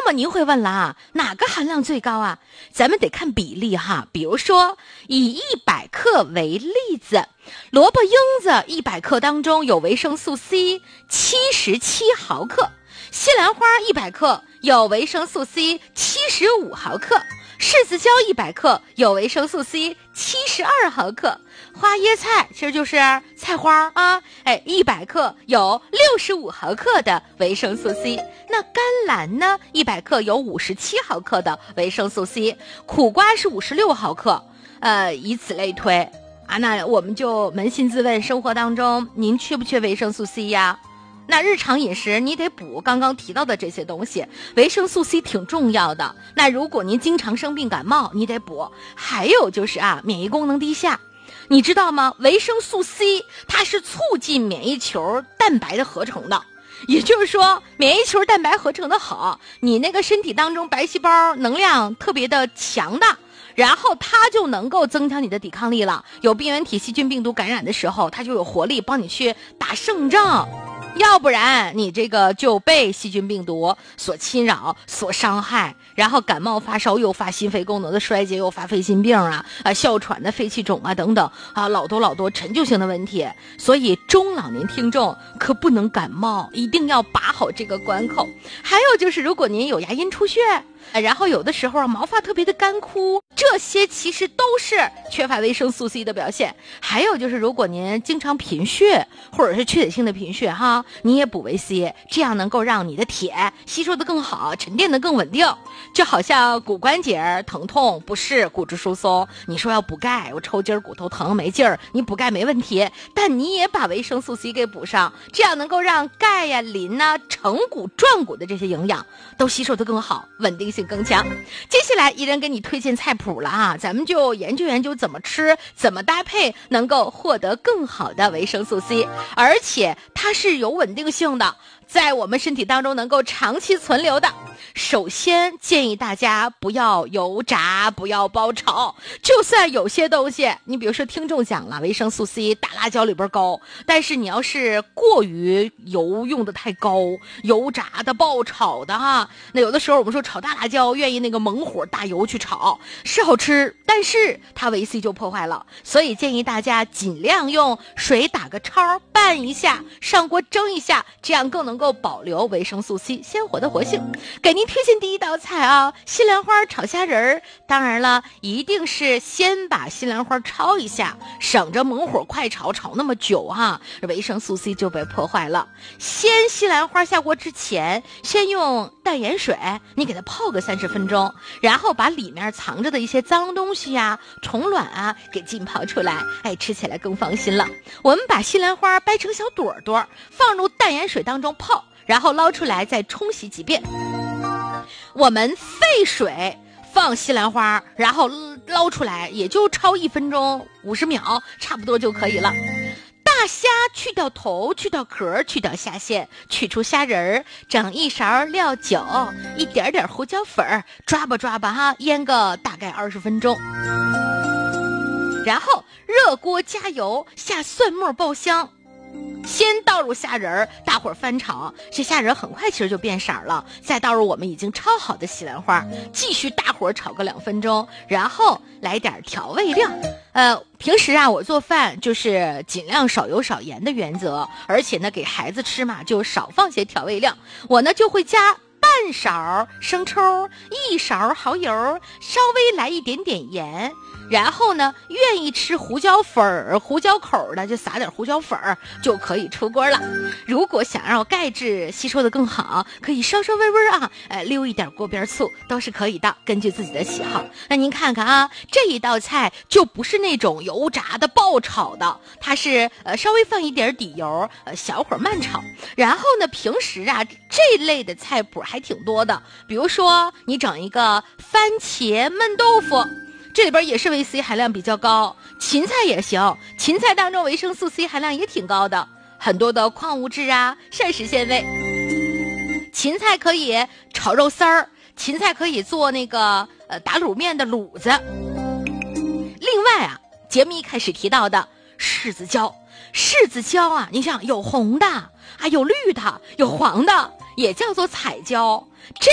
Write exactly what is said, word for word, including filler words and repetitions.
那么您会问了啊，哪个含量最高啊？咱们得看比例哈。比如说以一百克为例子，萝卜缨子一百克当中有维生素 C 七十七毫克，西兰花一百克有维生素 C 七十五毫克，柿子椒一百克有维生素 C 七十二毫克，花椰菜其实就是菜花啊，哎，一百克有六十五毫克的维生素 C。那甘蓝呢，一百克有五十七毫克的维生素 C， 苦瓜是五十六毫克，呃，以此类推啊。那我们就扪心自问，生活当中您缺不缺维生素 C 呀？那日常饮食你得补刚刚提到的这些东西，维生素 C 挺重要的。那如果您经常生病感冒，你得补。还有就是啊，免疫功能低下，你知道吗？维生素 C 它是促进免疫球蛋白的合成的，也就是说免疫球蛋白合成的好，你那个身体当中白细胞能量特别的强大，然后它就能够增强你的抵抗力了。有病原体细菌病毒感染的时候，它就有活力帮你去打胜仗，要不然你这个就被细菌病毒所侵扰所伤害，然后感冒发烧，诱发心肺功能的衰竭，诱发肺心病啊啊哮喘的肺气肿啊等等啊，老多老多陈旧性的问题。所以中老年听众可不能感冒，一定要把好这个关口。还有就是如果您有牙龈出血，然后有的时候毛发特别的干枯，这些其实都是缺乏维生素 C 的表现。还有就是如果您经常贫血或者是缺铁性的贫血哈，你也补维 C， 这样能够让你的铁吸收的更好，沉淀的更稳定。就好像骨关节疼痛不适，骨质疏松，你说要补钙，我抽筋骨头疼没劲儿，你补钙没问题，但你也把维生素 C 给补上，这样能够让钙呀、磷呐、成骨、壮骨的这些营养都吸收的更好，稳定性更强。接下来依然给你推荐菜谱了啊，咱们就研究研究怎么吃，怎么搭配，能够获得更好的维生素 C， 而且它是有稳定性的，在我们身体当中能够长期存留的。首先建议大家不要油炸，不要爆炒，就算有些东西，你比如说听众讲了维生素 C 大辣椒里边高，但是你要是过于油用的太高，油炸的爆炒的哈，那有的时候我们说炒大辣椒愿意那个猛火大油去炒是好吃，但是它维 C 就破坏了，所以建议大家尽量用水打个焯拌一下，上锅蒸一下，这样更能够保留维生素 C 鲜活的活性。给您推荐第一道菜啊，西兰花炒虾仁儿。当然了，一定是先把西兰花焯一下，省着猛火快炒炒那么久哈、啊，维生素 C 就被破坏了。先西兰花下锅之前，先用淡盐水你给它泡个三十分钟，然后把里面藏着的一些脏东西呀、虫卵啊给浸泡出来，哎，吃起来更放心了。我们把西兰花掰成小朵朵，放入淡盐水当中泡，然后捞出来再冲洗几遍。我们沸水放西兰花，然后捞出来，也就焯一分钟五十秒，差不多就可以了。大虾去掉头，去掉壳，去掉虾线，取出虾仁儿，整一勺料酒，一点点胡椒粉，抓吧抓吧哈，腌个大概二十分钟。然后热锅加油，下蒜末爆香。先倒入虾仁儿，大伙儿翻炒，这虾仁很快其实就变色了。再倒入我们已经焯好的西兰花，继续大火炒个两分钟，然后来点调味料。呃，平时啊，我做饭就是尽量少油少盐的原则，而且呢，给孩子吃嘛，就少放些调味料。我呢就会加半勺生抽，一勺蚝油，稍微来一点点盐。然后呢，愿意吃胡椒粉儿、胡椒口的，就撒点胡椒粉儿就可以出锅了。如果想让钙质吸收的更好，可以稍稍微微啊，呃，溜一点锅边醋都是可以的，根据自己的喜好。那您看看啊，这一道菜就不是那种油炸的、爆炒的，它是呃稍微放一点底油，呃小火慢炒。然后呢，平时啊这类的菜谱还挺多的，比如说你整一个番茄焖豆腐。这里边也是维 C 含量比较高，芹菜也行，芹菜当中维生素 C 含量也挺高的，很多的矿物质啊、膳食纤维。芹菜可以炒肉丝儿，芹菜可以做那个呃打卤面的卤子。另外啊，节目一开始提到的柿子椒，柿子椒啊，你想有红的，还有绿的，有黄的，也叫做彩椒。这